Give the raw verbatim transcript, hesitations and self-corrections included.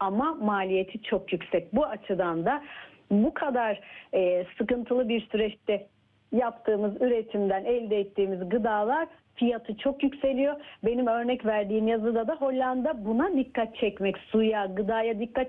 ama maliyeti çok yüksek. Bu açıdan da bu kadar e, sıkıntılı bir süreçte yaptığımız üretimden elde ettiğimiz gıdalar fiyatı çok yükseliyor. Benim örnek verdiğim yazıda da Hollanda buna dikkat çekmek, suya, gıdaya dikkat